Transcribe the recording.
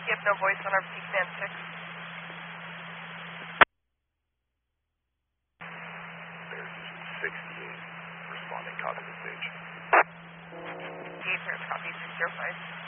You have no voice on our peak band 6. There's 68. Responding, copy the stage. Gate copy 605.